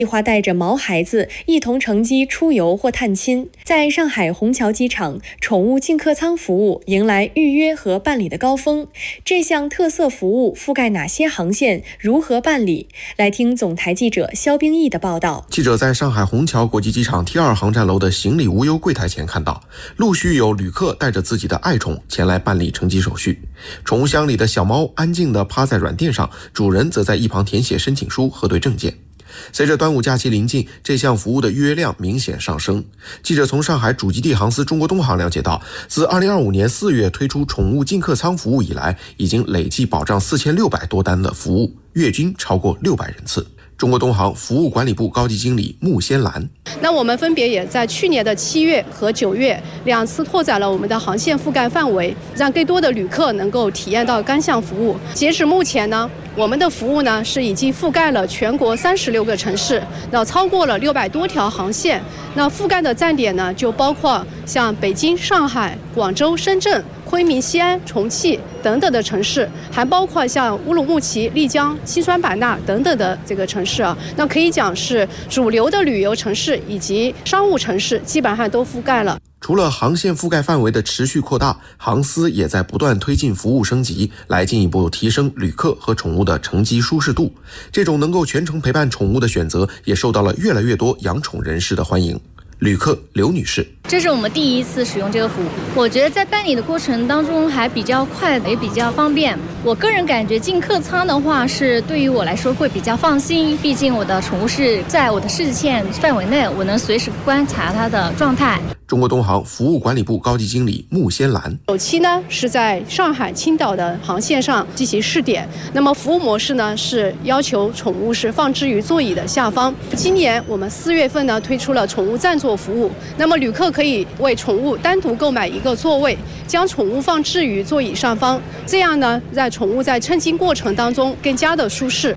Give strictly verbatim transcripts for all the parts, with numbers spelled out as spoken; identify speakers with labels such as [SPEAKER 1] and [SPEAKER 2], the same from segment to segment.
[SPEAKER 1] 计划带着毛孩子一同乘机出游或探亲。在上海虹桥机场，宠物进客舱服务迎来预约和办理的高峰。这项特色服务覆盖哪些航线？如何办理？来听总台记者肖冰毅的报道。
[SPEAKER 2] 记者在上海虹桥国际机场 T 二 航站楼的行李无忧柜台前看到，陆续有旅客带着自己的爱宠前来办理乘机手续。宠物箱里的小猫安静地趴在软垫上，主人则在一旁填写申请书、核对证件。随着端午假期临近，这项服务的预约量明显上升。记者从上海主基地航司中国东航了解到，自二零二五年四月推出宠物进客舱服务以来，已经累计保障四千六百多单的服务，月均超过六百人次。中国东航服务管理部高级经理穆仙兰，
[SPEAKER 3] 那我们分别也在去年的七月和九月两次拓展了我们的航线覆盖范围，让更多的旅客能够体验到单项服务。截止目前呢，我们的服务呢是已经覆盖了全国三十六个城市，那超过了六百多条航线。那覆盖的站点呢，就包括像北京、上海、广州、深圳、昆明、西安、重庆等等的城市，还包括像乌鲁木齐、丽江、西双版纳等等的这个城市啊。那可以讲是主流的旅游城市以及商务城市基本上都覆盖了。
[SPEAKER 2] 除了航线覆盖范围的持续扩大，航司也在不断推进服务升级，来进一步提升旅客和宠物的乘机舒适度。这种能够全程陪伴宠物的选择，也受到了越来越多养宠人士的欢迎。旅客刘女士，
[SPEAKER 4] 这是我们第一次使用这个服务，我觉得在办理的过程当中还比较快，也比较方便。我个人感觉进客舱的话是对于我来说会比较放心，毕竟我的宠物是在我的视线范围内，我能随时观察它的状态。
[SPEAKER 2] 中国东航服务管理部高级经理穆仙兰，
[SPEAKER 3] 首期呢是在上海、青岛的航线上进行试点，那么服务模式呢是要求宠物是放置于座椅的下方。今年我们四月份呢推出了宠物暂坐服务，那么旅客可以为宠物单独购买一个座位，将宠物放置于座椅上方，这样呢让宠物在乘经过程当中更加的舒适。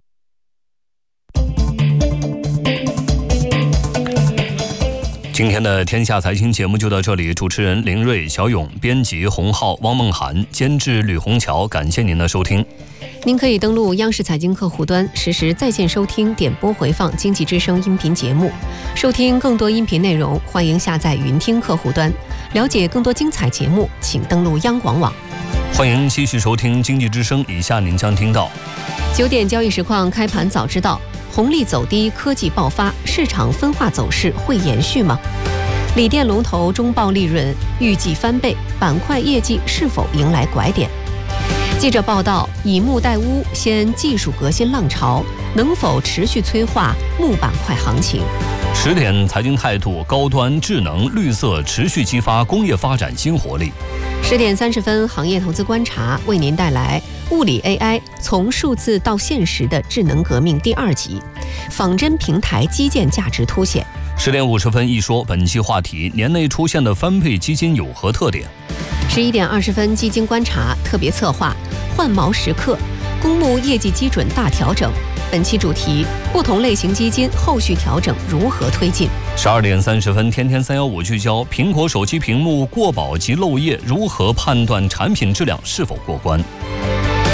[SPEAKER 5] 今天的天下财经节目就到这里，主持人林瑞、小勇，编辑洪浩、汪梦涵，监制吕红桥，感谢您的收听。
[SPEAKER 6] 您可以登录央视财经客户端，实时在线收听、点播回放经济之声音频节目。收听更多音频内容，欢迎下载云听客户端。了解更多精彩节目，请登录央广网。
[SPEAKER 5] 欢迎继续收听经济之声，以下您将听到：
[SPEAKER 6] 九点交易实况开盘早知道。红利走低，科技爆发，市场分化走势会延续吗？锂电龙头中报利润预计翻倍，板块业绩是否迎来拐点？记者报道，以木代钨掀技术革新浪潮，能否持续催化木板块行情？
[SPEAKER 5] 十点财经态度，高端、智能、绿色持续激发工业发展新活力。
[SPEAKER 6] 十点三十分，行业投资观察为您带来物理 A I 从数字到现实的智能革命第二集，仿真平台基建价值凸显。
[SPEAKER 5] 十点五十分一说，本期话题：年内出现的翻倍基金有何特点？
[SPEAKER 6] 十一点二十分，基金观察特别策划换毛时刻，公募业绩基准大调整。本期主题：不同类型基金后续调整如何推进？
[SPEAKER 5] 十二点三十分，天天三幺五聚焦：苹果手机屏幕过保及漏液，如何判断产品质量是否过关？